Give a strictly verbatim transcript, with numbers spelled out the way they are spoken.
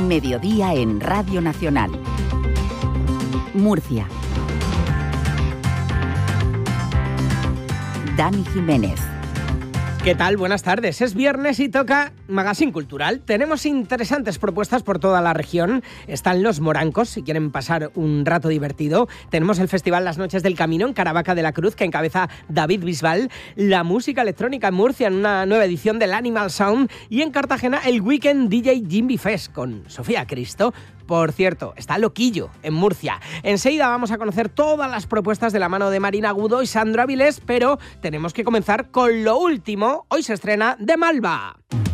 Mediodía en Radio Nacional. Murcia. Dani Jiménez. ¿Qué tal? Buenas tardes. Es viernes y toca Magazine Cultural. Tenemos interesantes propuestas por toda la región. Están los morancos, si quieren pasar un rato divertido. Tenemos el Festival Las Noches del Camino en Caravaca de la Cruz, que encabeza David Bisbal. La música electrónica en Murcia en una nueva edición del Animal Sound. Y en Cartagena el Weekend D J Jimmy Fest con Sofía Cristo. Por cierto, está Loquillo en Murcia. Enseguida vamos a conocer todas las propuestas de la mano de Marina Agudo y Sandro Avilés, pero tenemos que comenzar con lo último. Hoy se estrena De Malva.